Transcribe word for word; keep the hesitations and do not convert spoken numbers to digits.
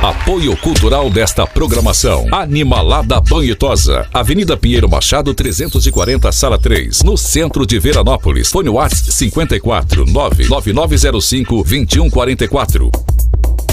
Apoio cultural desta programação: Animalada Banhitosa, Avenida Pinheiro Machado trezentos e quarenta, Sala três, no centro de Veranópolis. Fone WhatsApp cinquenta e quatro, nove nove nove zero cinco, dois um quatro quatro.